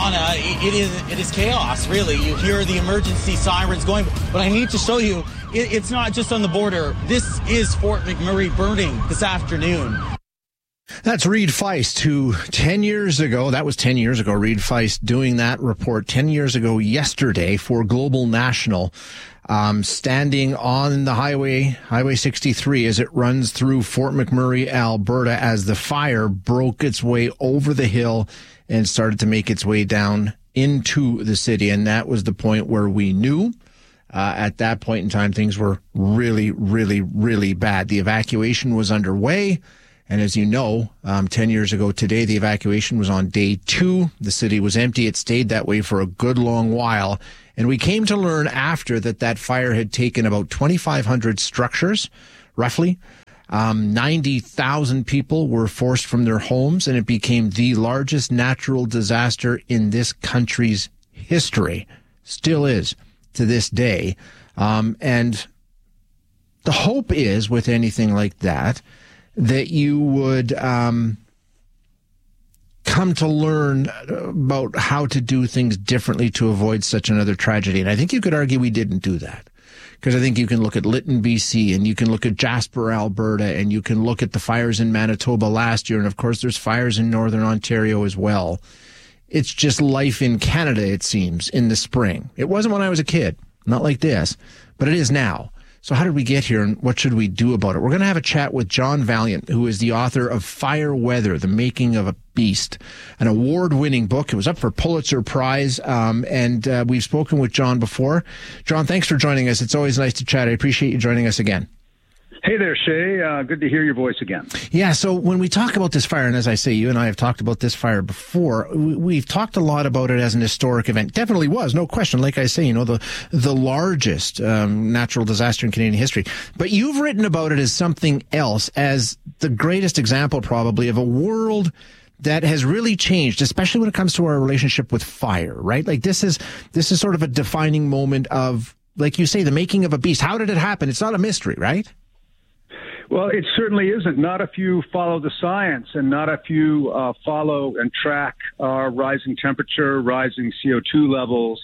Donna, it is chaos, really. You hear the emergency sirens going, but I need to show you, it's not just on the border. This is Fort McMurray burning this afternoon. That's Reid Feist, who 10 years ago, that was 10 years ago, Reid Feist doing that report 10 years ago yesterday for Global National, standing on the Highway 63 as it runs through Fort McMurray, Alberta, as the fire broke its way over the hill and started to make its way down into the city. And that was the point where we knew, at that point in time, things were really, really, really bad. The evacuation was underway. And as you know, 10 years ago today, the evacuation was on day 2. The city was empty. It stayed that way for a good long while. And we came to learn after that fire had taken about 2,500 structures, roughly. 90,000 people were forced from their homes, and it became the largest natural disaster in this country's history. Still is to this day. And the hope is, with anything like that you would come to learn about how to do things differently to avoid such another tragedy. And I think you could argue we didn't do that, because I think you can look at Lytton, BC, and you can look at Jasper, Alberta, and you can look at the fires in Manitoba last year. And of course, there's fires in Northern Ontario as well. It's just life in Canada, it seems, in the spring. It wasn't when I was a kid, not like this, but it is now. So how did we get here, and what should we do about it? We're going to have a chat with John Vaillant, who is the author of Fire Weather, The Making of a Beast, an award-winning book. It was up for Pulitzer Prize, and we've spoken with John before. John, thanks for joining us. It's always nice to chat. I appreciate you joining us again. Hey there, Shay. Good to hear your voice again. Yeah, so when we talk about this fire, and as I say, you and I have talked about this fire before, we've talked a lot about it as an historic event. Definitely was, no question. Like I say, the largest natural disaster in Canadian history. But you've written about it as something else, as the greatest example probably of a world that has really changed, especially when it comes to our relationship with fire, right? Like this is sort of a defining moment of, like you say, the making of a beast. How did it happen? It's not a mystery, right? Well, it certainly isn't. Not if you follow the science, and not if you follow and track our rising temperature, rising CO2 levels,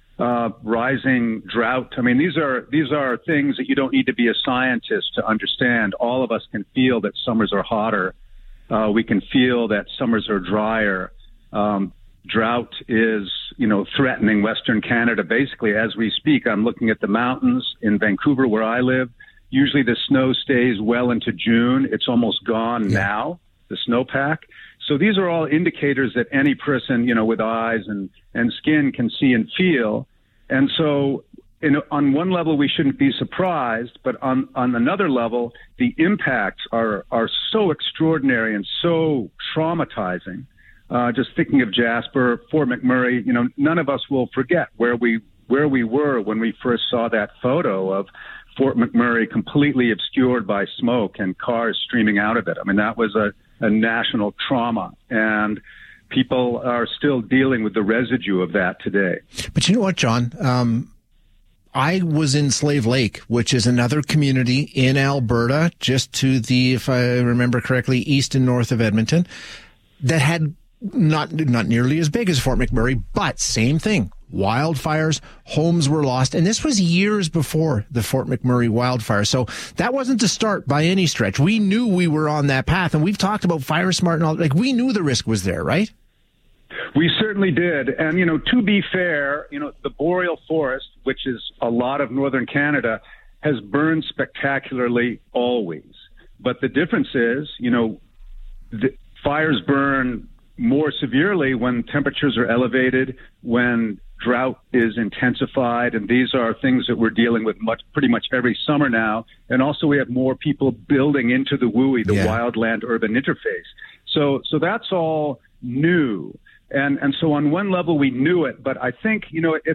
rising drought. I mean, these are things that you don't need to be a scientist to understand. All of us can feel that summers are hotter. We can feel that summers are drier. Drought is, threatening Western Canada basically as we speak. I'm looking at the mountains in Vancouver where I live. Usually the snow stays well into June. It's almost gone now, the snowpack. So these are all indicators that any person, with eyes and skin can see and feel. And so on one level, we shouldn't be surprised, but on another level, the impacts are so extraordinary and so traumatizing. Just thinking of Jasper, Fort McMurray, none of us will forget where we were when we first saw that photo of Fort McMurray completely obscured by smoke and cars streaming out of it. I mean, that was a national trauma, and people are still dealing with the residue of that today. But you know what, John? I was in Slave Lake, which is another community in Alberta, just to the, if I remember correctly, east and north of Edmonton, that had not nearly as big as Fort McMurray, but same thing. Wildfires, homes were lost. And this was years before the Fort McMurray wildfire. So that wasn't the start by any stretch. We knew we were on that path, and we've talked about Fire Smart and all. Like, we knew the risk was there, right? We certainly did. And, to be fair, the boreal forest, which is a lot of northern Canada, has burned spectacularly always. But the difference is, the fires burn more severely when temperatures are elevated, when drought is intensified, and these are things that we're dealing with pretty much every summer now. And also we have more people building into the WUI, the wildland-urban interface. So that's all new. And so on one level we knew it, but I think,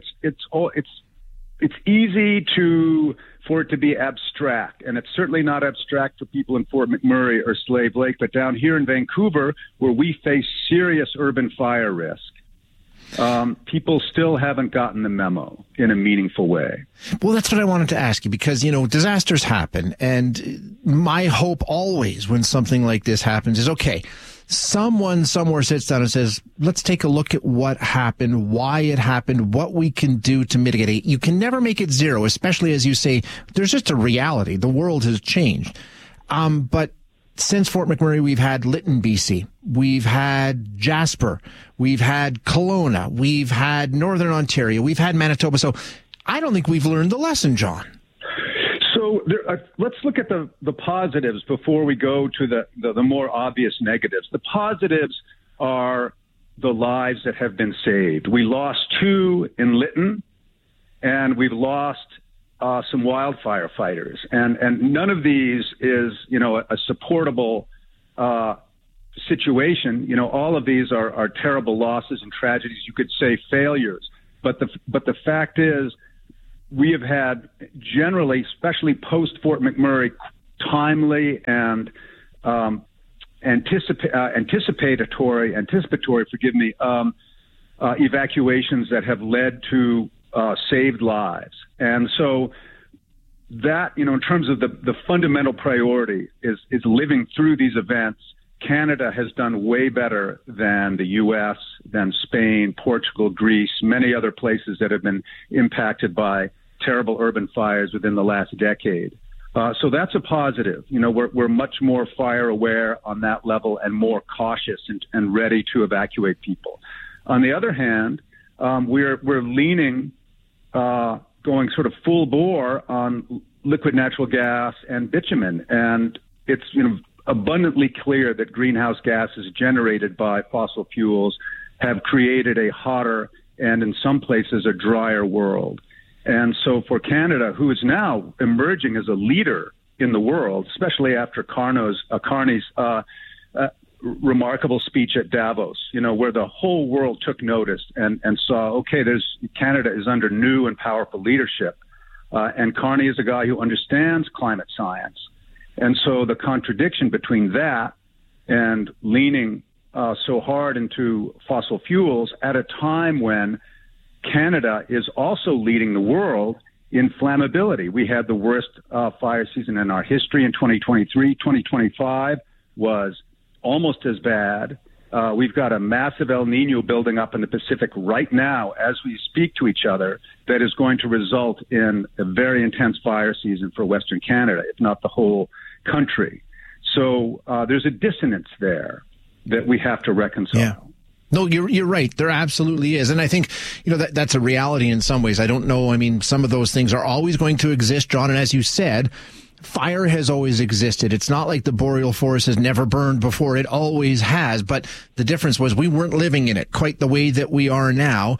it's easy for it to be abstract, and it's certainly not abstract for people in Fort McMurray or Slave Lake, but down here in Vancouver, where we face serious urban fire risk, people still haven't gotten the memo in a meaningful way. Well, that's what I wanted to ask you, because, disasters happen, and my hope always when something like this happens is, okay, someone somewhere sits down and says, let's take a look at what happened, why it happened, what we can do to mitigate it. You can never make it zero, especially as you say, there's just a reality. The world has changed. But since Fort McMurray, we've had Lytton, BC. We've had Jasper. We've had Kelowna. We've had Northern Ontario. We've had Manitoba. So I don't think we've learned the lesson, John. So let's look at the positives before we go to the more obvious negatives. The positives are the lives that have been saved. We lost 2 in Lytton, and we've lost some wildfire fighters, and none of these is, a supportable situation. All of these are terrible losses and tragedies. You could say failures, but the fact is, we have had generally, especially post Fort McMurray, timely and anticipatory, evacuations that have led to saved lives. And so that, in terms of the fundamental priority is living through these events. Canada has done way better than the U.S., than Spain, Portugal, Greece, many other places that have been impacted by terrible urban fires within the last decade. So that's a positive. We're much more fire aware on that level and more cautious and ready to evacuate people. On the other hand, we're leaning, going sort of full bore on liquid natural gas and bitumen. And it's, abundantly clear that greenhouse gases generated by fossil fuels have created a hotter and in some places a drier world. And so for Canada, who is now emerging as a leader in the world, especially after Carney's remarkable speech at Davos, where the whole world took notice and saw, okay, Canada is under new and powerful leadership. And Carney is a guy who understands climate science. And so the contradiction between that and leaning so hard into fossil fuels at a time when Canada is also leading the world in flammability. We had the worst fire season in our history in 2023. 2025 was almost as bad. We've got a massive El Nino building up in the Pacific right now as we speak to each other that is going to result in a very intense fire season for Western Canada, if not the whole country. So there's a dissonance there that we have to reconcile. Yeah. No, you're right. There absolutely is. And I think, that's a reality in some ways. I don't know. I mean, some of those things are always going to exist, John. And as you said, fire has always existed. It's not like the boreal forest has never burned before. It always has. But the difference was we weren't living in it quite the way that we are now.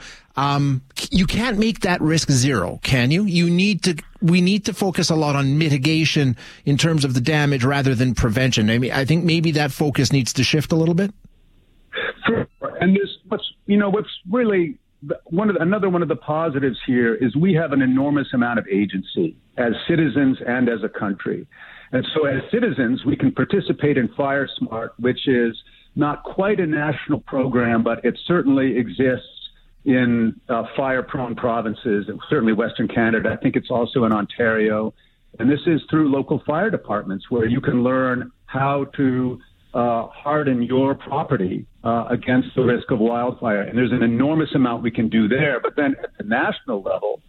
You can't make that risk zero, can you? We need to focus a lot on mitigation in terms of the damage rather than prevention. I mean, I think maybe that focus needs to shift a little bit. Sure. And what's really another one of the positives here is we have an enormous amount of agency as citizens and as a country. And so as citizens, we can participate in Fire Smart, which is not quite a national program, but it certainly exists in fire-prone provinces, and certainly Western Canada. I think it's also in Ontario. And this is through local fire departments where you can learn how to harden your property against the risk of wildfire. And there's an enormous amount we can do there. But then at the national level,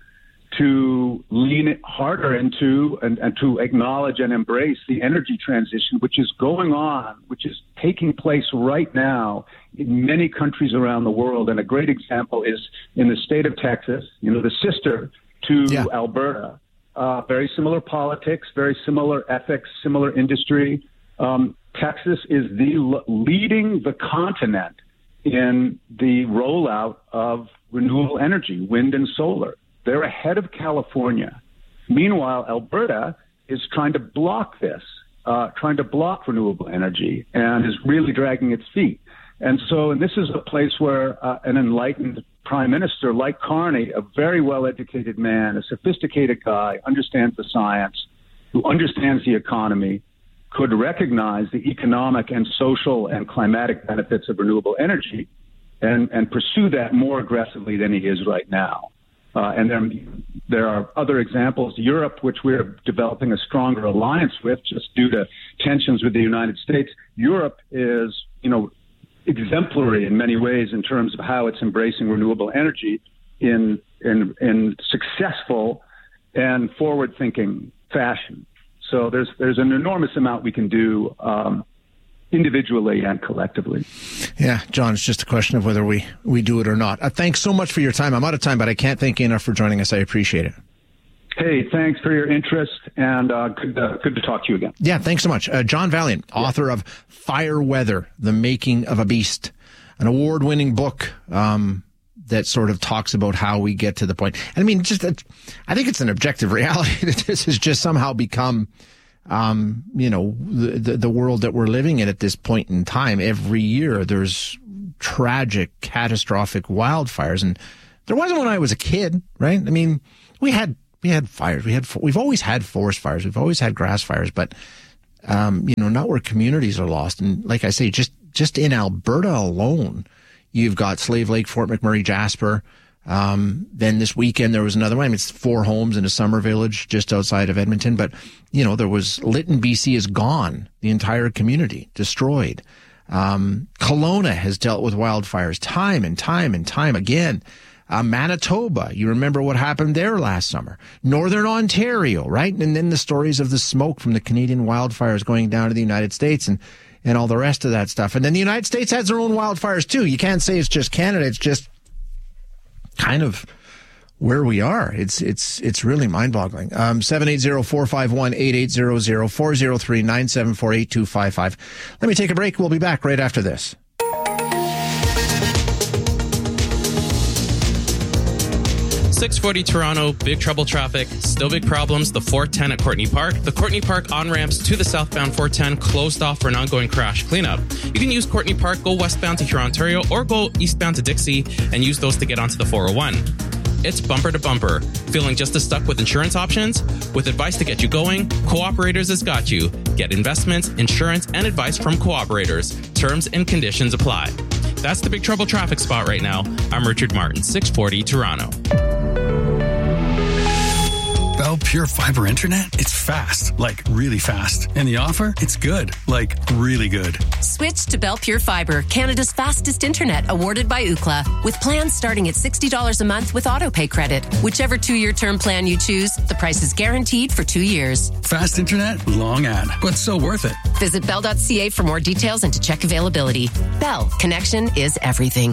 to lean harder into and to acknowledge and embrace the energy transition, which is going on, which is taking place right now in many countries around the world. And a great example is in the state of Texas, the sister to Alberta. Very similar politics, very similar ethics, similar industry. Texas is leading the continent in the rollout of renewable energy, wind and solar. They're ahead of California. Meanwhile, Alberta is trying to block this, trying to block renewable energy, and is really dragging its feet. And this is a place where an enlightened prime minister like Carney, a very well-educated man, a sophisticated guy, understands the science, who understands the economy, could recognize the economic and social and climatic benefits of renewable energy and pursue that more aggressively than he is right now. And then there are other examples. Europe, which we're developing a stronger alliance with just due to tensions with the United States. Europe is exemplary in many ways in terms of how it's embracing renewable energy in successful and forward-thinking fashion. So there's an enormous amount we can do individually and collectively. Yeah, John, it's just a question of whether we do it or not. Thanks so much for your time. I'm out of time, but I can't thank you enough for joining us. I appreciate it. Hey, thanks for your interest, and good to talk to you again. Yeah, thanks so much. John Vaillant, author of Fire Weather, The Making of a Beast, an award-winning book that sort of talks about how we get to the point. I mean, I think it's an objective reality that this has just somehow become, the world that we're living in at this point in time. Every year there's tragic, catastrophic wildfires, and there wasn't when I was a kid, right? I mean, we had fires. We've always had forest fires. We've always had grass fires, but, not where communities are lost. And like I say, just in Alberta alone, you've got Slave Lake, Fort McMurray, Jasper. Then this weekend there was another one. I mean, it's 4 homes in a summer village just outside of Edmonton. But, there was Lytton, BC is gone. The entire community destroyed. Kelowna has dealt with wildfires time and time and time again. Manitoba, you remember what happened there last summer. Northern Ontario, right? And then the stories of the smoke from the Canadian wildfires going down to the United States and all the rest of that stuff. And then the United States has their own wildfires too. You can't say it's just Canada. It's just kind of where we are. It's really mind-boggling. 780-451-8800, 403-974-8255. Let me take a break. We'll be back right after this. .640 Toronto, big trouble traffic, still big problems. The 410 at Courtney Park. The Courtney Park on-ramps to the southbound 410 closed off for an ongoing crash cleanup. You can use Courtney Park, go westbound to Huron, Ontario, or go eastbound to Dixie and use those to get onto the 401. It's bumper to bumper. Feeling just as stuck with insurance options? With advice to get you going, Cooperators has got you. Get investments, insurance, and advice from Cooperators. Terms and conditions apply. That's the big trouble traffic spot right now. I'm Richard Martin, 640 Toronto. Bell Pure Fiber Internet? It's fast, like really fast. And the offer? It's good, like really good. Switch to Bell Pure Fiber, Canada's fastest internet, awarded by Ookla, with plans starting at $60 a month with autopay credit. Whichever 2-year term plan you choose, the price is guaranteed for 2 years. Fast internet, long ad, but so worth it. Visit bell.ca for more details and to check availability. Bell, connection is everything.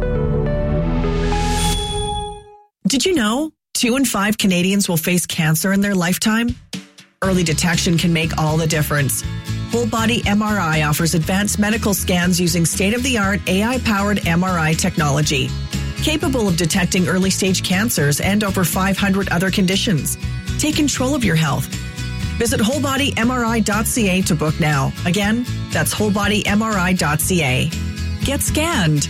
Did you know 2 in 5 Canadians will face cancer in their lifetime? Early detection can make all the difference. Whole Body MRI offers advanced medical scans using state-of-the-art AI-powered MRI technology, capable of detecting early-stage cancers and over 500 other conditions. Take control of your health. Visit wholebodymri.ca to book now. Again, that's wholebodymri.ca. Get scanned.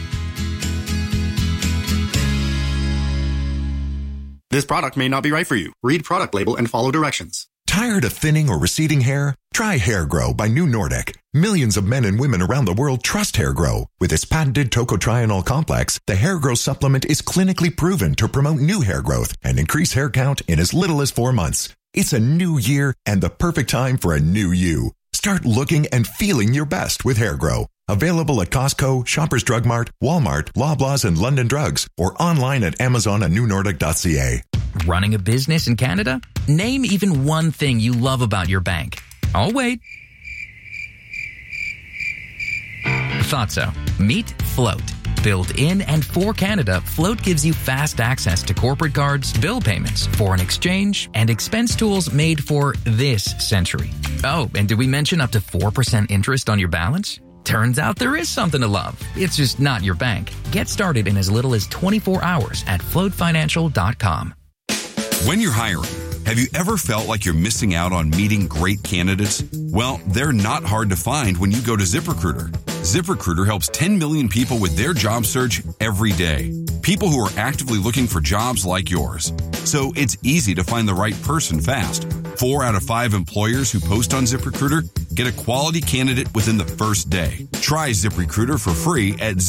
This product may not be right for you. Read product label and follow directions. Tired of thinning or receding hair? Try Hair Grow by New Nordic. Millions of men and women around the world trust Hair Grow. With its patented tocotrienol complex, the Hair Grow supplement is clinically proven to promote new hair growth and increase hair count in as little as 4 months. It's a new year and the perfect time for a new you. Start looking and feeling your best with Hair Grow. Available at Costco, Shoppers Drug Mart, Walmart, Loblaws, and London Drugs, or online at Amazon and newnordic.ca. Running a business in Canada? Name even one thing you love about your bank. I'll wait. Thought so. Meet Float. Built in and for Canada, Float gives you fast access to corporate cards, bill payments, foreign exchange, and expense tools made for this century. Oh, and did we mention up to 4% interest on your balance? Turns out there is something to love. It's just not your bank. Get started in as little as 24 hours at floatfinancial.com. When you're hiring, have you ever felt like you're missing out on meeting great candidates? Well, they're not hard to find when you go to ZipRecruiter. ZipRecruiter helps 10 million people with their job search every day. People who are actively looking for jobs like yours. So it's easy to find the right person fast. 4 out of 5 employers who post on ZipRecruiter get a quality candidate within the first day. Try ZipRecruiter for free at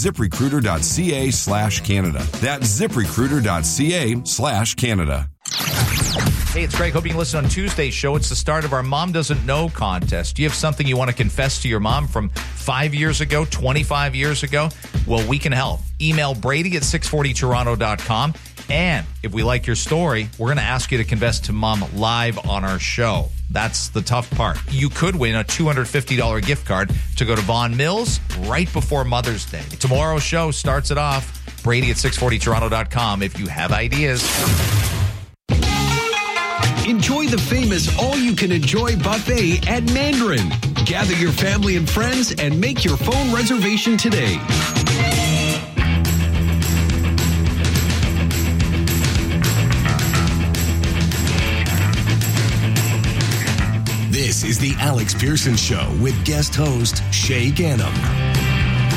ziprecruiter.ca/Canada. That's ziprecruiter.ca/Canada. Hey, it's Greg. Hope you can listen on Tuesday's show. It's the start of our Mom Doesn't Know contest. Do you have something you want to confess to your mom from 5 years ago, 25 years ago? Well, we can help. Email Brady at 640toronto.com. And if we like your story, we're going to ask you to confess to Mom live on our show. That's the tough part. You could win a $250 gift card to go to Vaughan Mills right before Mother's Day. Tomorrow's show starts it off. Brady at 640toronto.com if you have ideas. Enjoy the famous all-you-can-enjoy buffet at Mandarin. Gather your family and friends and make your phone reservation today. This is the Alex Pearson Show with guest host Shay Gannam.